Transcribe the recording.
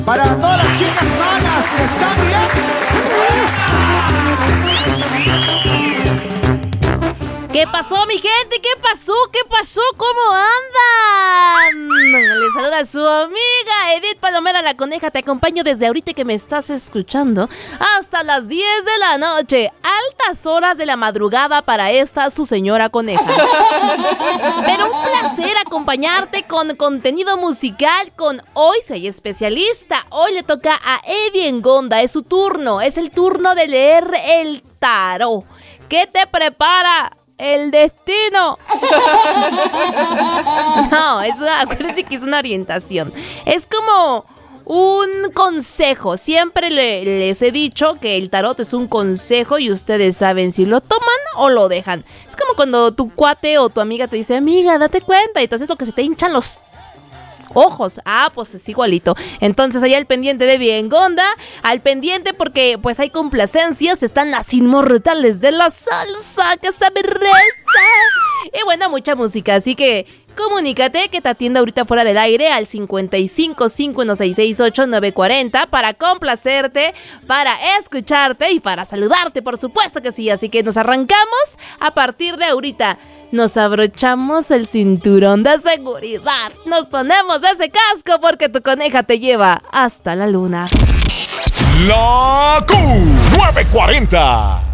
Para todas las chicas malas que están bien. ¿Qué pasó, mi gente? ¿Qué pasó? ¿Qué pasó? ¿Cómo andan? Les saluda su amiga Edith Palomera, la coneja. Te acompaño desde ahorita que me estás escuchando hasta las 10 de la noche. Altas horas de la madrugada para esta su señora coneja. Pero un placer acompañarte con contenido musical con Hoy Soy Especialista. Hoy le toca a Evi Engonda. Es su turno. Es el turno de leer el tarot. ¿Qué te prepara el destino? No, acuérdense que es una orientación. Es como un consejo. Siempre les he dicho que el tarot es un consejo y ustedes saben si lo toman o lo dejan. Es como cuando tu cuate o tu amiga te dice, amiga, date cuenta, y entonces lo que se te hinchan los ojos. Pues es igualito. Entonces allá al pendiente de Viengonda, al pendiente porque pues hay complacencias, están las inmortales de la salsa, que está berreza. Y bueno, mucha música, así que comunícate que te atienda ahorita fuera del aire al 55-5166-8940 para complacerte, para escucharte y para saludarte, por supuesto que sí. Así que nos arrancamos a partir de ahorita. Nos abrochamos el cinturón de seguridad. Nos ponemos ese casco porque tu coneja te lleva hasta la luna. La Q940.